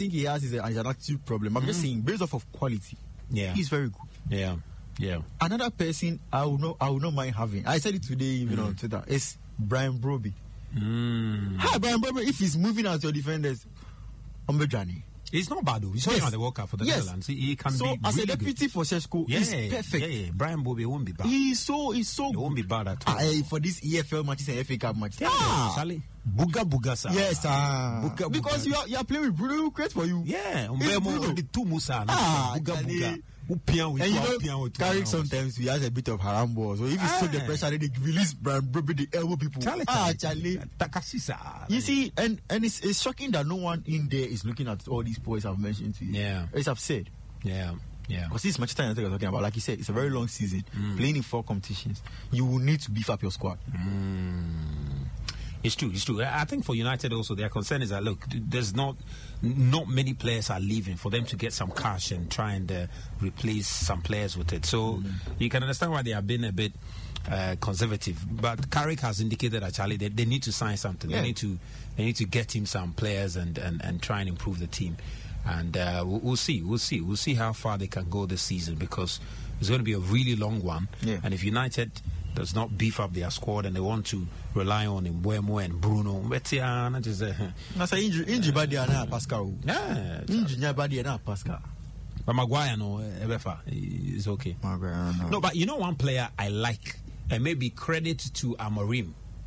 think he has is an attitude problem. I'm just saying, based off of quality, he's very good. Yeah. Another person I will not mind having. I said it today even on Twitter. It's Brian Broby. Hi, Brian Broby. If he's moving out your defenders, Johnny. It's not bad though. He's showing at the World Cup for the Netherlands. He can be as really a deputy good for Šeško, he's perfect. Yeah. Brian Broby won't be bad. He's so He won't be bad at all. For this EFL matches and FA Cup matches. Charlie. Buga, sir. Yes, Buga. Because you are playing with Bruno, who creates for you. Yeah, Bruno. The two Musa. Buga. Carrick sometimes we has a bit of haram ball. So if you saw the pressure, they release Brian Broby, the elbow people. Charlie. You see, and it's shocking that no one in there is looking at all these points I've mentioned to you. Yeah. It's absurd. Yeah. Because this Manchester United we're talking about, like you said, it's a very long season. Playing in 4 competitions, you will need to beef up your squad. It's true. I think for United also, their concern is that, look, there's not many players are leaving for them to get some cash and try and replace some players with it. So you can understand why they have been a bit conservative. But Carrick has indicated that, Charlie, they need to sign something. Yeah. They need to get him some players and try and improve the team. And we'll see how far they can go this season, because it's going to be a really long one. Yeah. And if United does not beef up their squad and they want to rely on Mbeumo and Bruno, that's an injury body and Pascal. Yeah, injury body and Pascal. But Maguire is okay. Maguire, no, but you know one player I like, and maybe credit to Amorim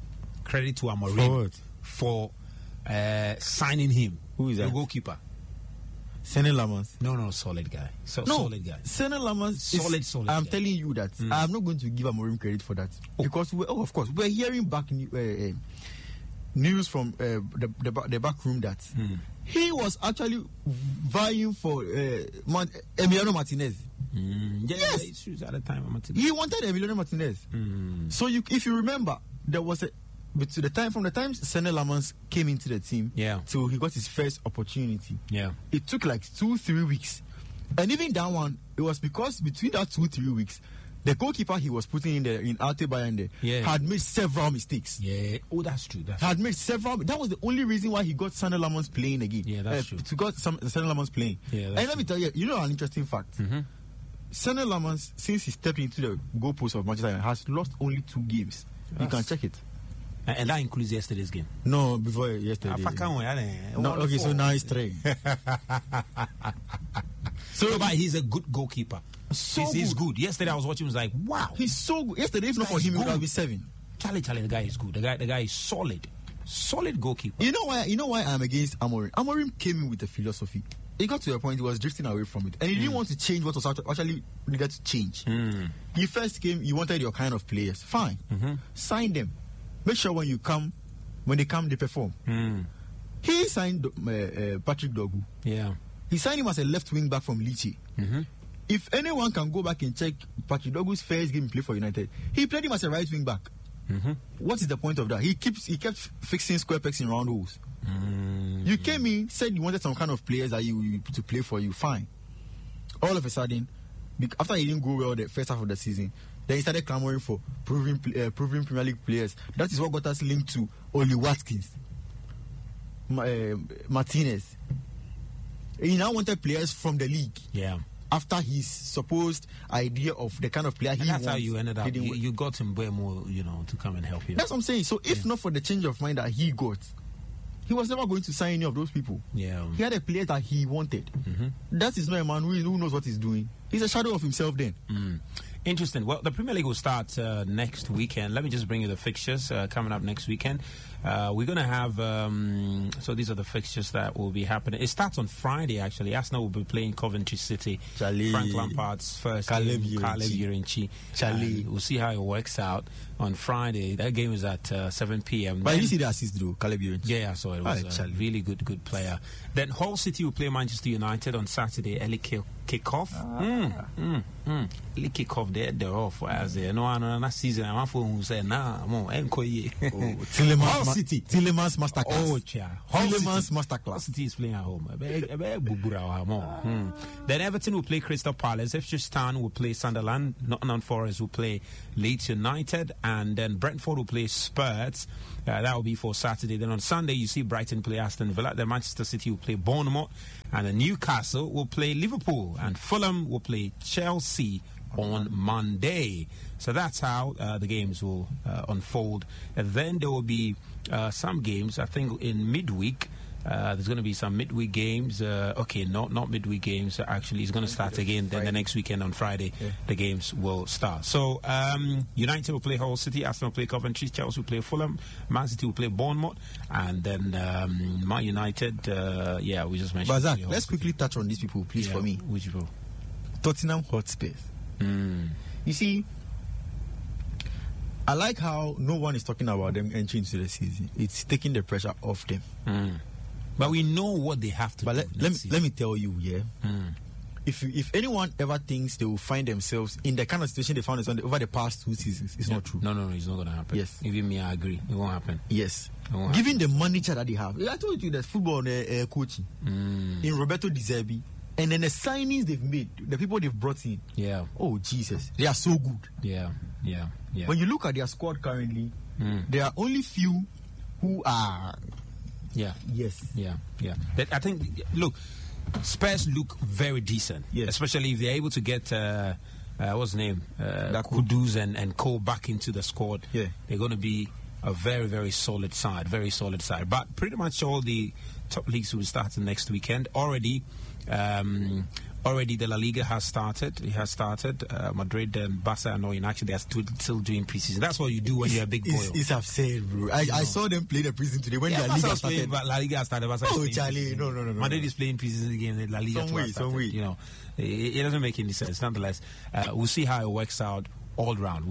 for signing him. Who is that? The goalkeeper. Sene Lammers. No, solid guy. Solid guy. Sene Lammers. Solid. I'm guy. telling you that I'm not going to give Amorim credit for that, because of course we're hearing back news from the back room that he was actually vying for Emiliano Martinez. Yes, at the time he wanted Emiliano Martinez. So if you remember, there was from the time Sene Lammers came into the team, till he got his first opportunity, it took like 2-3 weeks, and even that one, it was because between that 2-3 weeks, the goalkeeper he was putting in there in Arte Bayande had made several mistakes. That's true. Made several. That was the only reason why he got Sene Lammers playing again. That's true. To got Sene Lammers playing. And let me tell you, an interesting fact. Sene Lammers, since he stepped into the goalpost of Manchester United, has lost only 2 games. You can check it. And that includes yesterday's game. No, before yesterday. Okay, so now it's 3. But he's a good goalkeeper. He's good. Yesterday I was watching, was like, wow. He's so good. Yesterday, if not for him, it would have been 7. Charlie, the guy is good. The guy is solid. Solid goalkeeper. You know why I'm against Amorim? Amorim came in with a philosophy. He got to a point he was drifting away from it, and he didn't want to change what was actually needed to change. He first came, you wanted your kind of players. Fine. Sign them. Make sure when they come, they perform. He signed Patrick Dogu. He signed him as a left wing back from Lecce. If anyone can go back and check Patrick Dogu's first game he played for United, he played him as a right wing back. What is the point of that? He kept fixing square pegs in round holes. You came in, said you wanted some kind of players that you to play for you. Fine. All of a sudden, after he didn't go well the first half of the season, then he started clamoring for proving Premier League players. That is what got us linked to Oli Watkins, Martinez. He now wanted players from the league. After his supposed idea of the kind of player he wants. That's how you ended up. You got him more, to come and help you. That's what I'm saying. So if not for the change of mind that he got, he was never going to sign any of those people. He had a player that he wanted. That is not a man who knows what he's doing. He's a shadow of himself then. Interesting. Well, the Premier League will start next weekend. Let me just bring you the fixtures coming up next weekend. We're going to have, so these are the fixtures that will be happening. It starts on Friday, actually. Arsenal will be playing Coventry City. Frank Lampard's first game, Caleb Urinchi. We'll see how it works out on Friday. That game is at 7 p.m. But you see the assist, though, Caleb Urinchi? Yeah, I saw it. It was a really good player. Then Hull City will play Manchester United on Saturday. Early kickoff. Early kickoff, they're off. As no season, I'm who said, Tillemans Masterclass. Tillemans Masterclass. City is playing at home. Then Everton will play Crystal Palace. Ipswich Town will play Sunderland. Nottingham Forest will play Leeds United. And then Brentford will play Spurs. That will be for Saturday. Then on Sunday, you see Brighton play Aston Villa. Then Manchester City will play Bournemouth. And then Newcastle will play Liverpool, and Fulham will play Chelsea on Monday. So that's how the games will unfold. And then there will be some games, I think, in midweek. There's going to be some midweek games. Not midweek games. Actually, it's going to start again. Then the next weekend on Friday, the games will start. So United will play Hull City, Arsenal will play Coventry, Chelsea will play Fulham, Man City will play Bournemouth, and then Man United. We just mentioned. But let's quickly touch on these people, please, for me. Which people? Tottenham Hotspur. You see, I like how no one is talking about them entering into the season. It's taking the pressure off them. But we know what they have to do. But let me tell you, if anyone ever thinks they will find themselves in the kind of situation they found themselves over the past 2 seasons, it's not true. No, it's not going to happen. Yes. Even me, I agree. It won't happen. Yes. Given the manager that they have, I told you that football coaching in Roberto De Zerbi, and then the signings they've made, the people they've brought in. Yeah. Oh, Jesus. They are so good. Yeah. When you look at their squad currently, there are only few who are... Yeah. Yes. Yeah. I think, look, Spurs look very decent. Yes. Especially if they're able to get, what's his name? Kudus and Cole back into the squad. Yeah. They're going to be a very, very solid side. But pretty much all the top leagues will start next weekend. Already the La Liga has started. It has started. Madrid and Barca are not in action. They are still doing preseason. That's what you do when you're a big boy. It's absurd, bro. I saw them play the preseason today when La Liga started. La Liga started. Oh, Charlie, no. Madrid is playing preseason again. La Liga Some way. You know, it doesn't make any sense. Nonetheless, we'll see how it works out all round.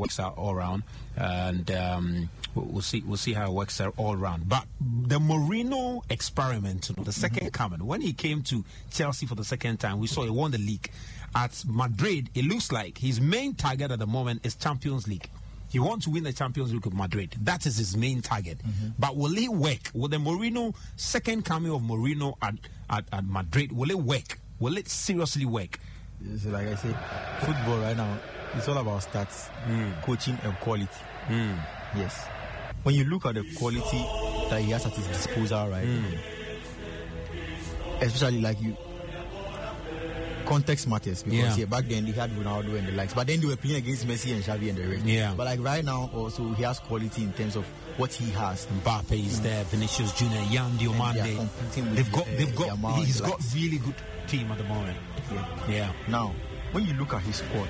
And we'll see how it works out all round. But the Mourinho experiment, the second coming, when he came to Chelsea for the second time, we saw he won the league. At Madrid, it looks like his main target at the moment is Champions League. He wants to win the Champions League with Madrid. That is his main target. But will it work? Will the Mourinho, second coming of Mourinho at Madrid, will it work? Will it seriously work? So like I said, football right now, it's all about stats, coaching and quality. Yes. When you look at the quality that he has at his disposal right now, especially like context matters, because back then they had Ronaldo and the likes, but then they were playing against Messi and Xavi and the rest. Yeah. But like right now also he has quality in terms of what he has. Mbappe is there, Vinicius Junior, Yan Diomande. He's got really good team at the moment. Yeah. Now, when you look at his squad,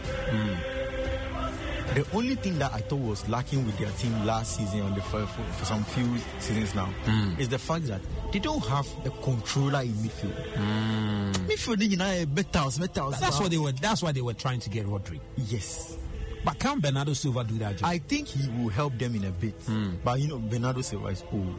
the only thing that I thought was lacking with their team last season for some few seasons now is the fact that they don't have a controller in midfield. Midfield, better. That's why they were trying to get Rodri. Yes. But can Bernardo Silva do that job? I think he will help them in a bit. But Bernardo Silva is old.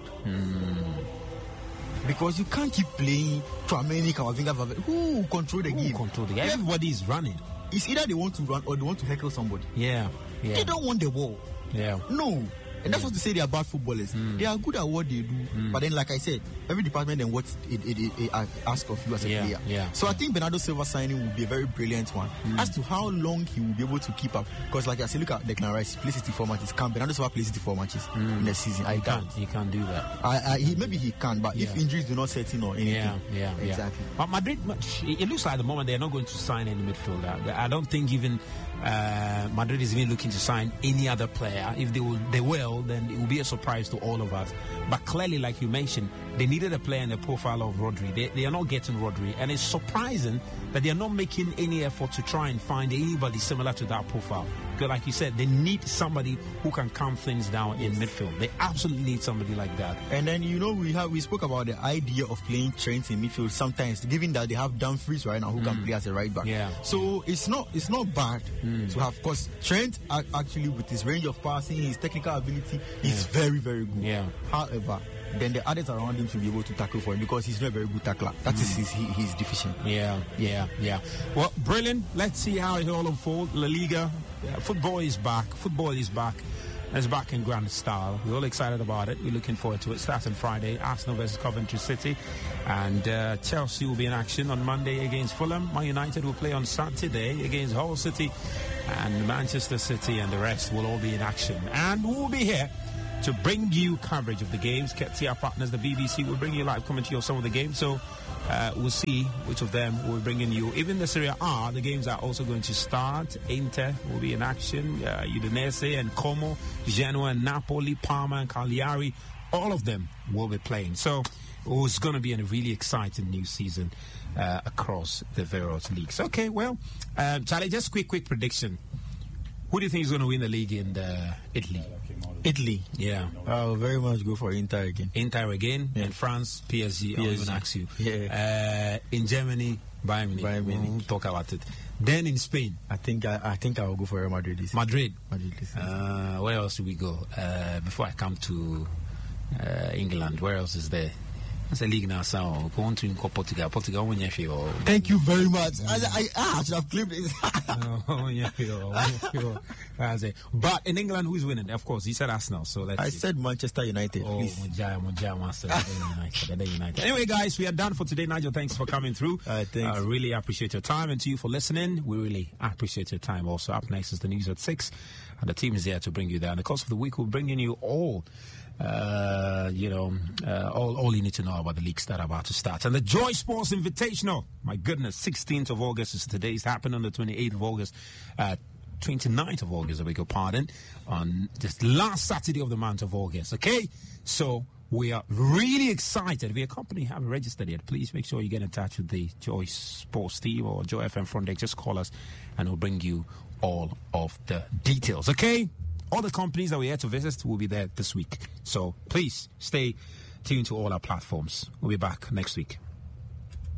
Because you can't keep playing Tchouaméni, Camavinga. Who control the game? Everybody is running. It's either they want to run or they want to heckle somebody. Yeah. They don't want the ball. Yeah. No. And that's not to say they are bad footballers. They are good at what they do. But then, like I said, every department and what it asks of you as a player. Yeah. So I think Bernardo Silva signing will be a very brilliant one. As to how long he will be able to keep up. Because like I said, look at Declan Rice. He plays 64 matches. Can Bernardo Silva play 64 matches in the season? I can't. He can't do that. Maybe he can, but if injuries do not set in or anything. Yeah. Exactly. But Madrid, it looks like at the moment they're not going to sign any midfielder. I don't think even Madrid is even looking to sign any other player. If they will, then it will be a surprise to all of us. But clearly, like you mentioned, they needed a player in the profile of Rodri. They are not getting Rodri, and it's surprising that they are not making any effort to try and find anybody similar to that profile. Because like you said, they need somebody who can calm things down in midfield. They absolutely need somebody like that. And then we spoke about the idea of playing Trent in midfield sometimes, given that they have Dumfries right now who can play as a right back. Yeah. So it's not bad to have, because Trent actually, with his range of passing, his technical ability, is very, very good. Yeah. However, then the others around him should be able to tackle for him, because he's not a very good tackler. That is he's deficient. Yeah. Well, brilliant. Let's see how it all unfolds. La Liga, football is back. It's back in grand style. We're all excited about it. We're looking forward to it. Starting Friday, Arsenal versus Coventry City, and Chelsea will be in action on Monday against Fulham. Man United will play on Saturday against Hull City, and Manchester City and the rest will all be in action. And we'll be here to bring you coverage of the games. Ketia partners, the BBC, will bring you live commentary of some of the games. So We'll see which of them will bring in you. Even the Serie A, the games are also going to start. Inter will be in action. Udinese and Como, Genoa and Napoli, Parma and Cagliari, all of them will be playing. So it's going to be a really exciting new season across the various leagues. Okay, well, Charlie, just quick prediction. Who do you think is going to win the league in Italy? Italy. Yeah. I'll very much go for Inter again. Inter again. Yeah. In France, PSG. I'll even ask you. Yeah. In Germany, Bayern Munich. We'll talk about it. Then in Spain. I think I will go for Real Madrid this season. Madrid. This season. Where else do we go? Before I come to England, where else is there? That's a league now, so go on to Portugal. Portugal, thank you very much. I should have clipped it. But in England, who's winning? Of course, he said Arsenal. So let's see. Said Manchester United. United. Anyway, guys, we are done for today. Nigel, thanks for coming through. Thanks. I really appreciate your time, and to you for listening. We really appreciate your time. Also, up next is the news at 6, and the team is here to bring you there. In the course of the week, we'll bring in you all. All you need to know about the leagues that are about to start. And the Joy Sports Invitational, my goodness, 16th of August is today. It's happening on the 28th of August, 29th of August, I beg your pardon, on this last Saturday of the month of August, okay? So we are really excited. If your company haven't registered yet, please make sure you get in touch with the Joy Sports team or Joy FM front desk. Just call us and we'll bring you all of the details, okay? All the companies that we're here to visit will be there this week. So please stay tuned to all our platforms. We'll be back next week.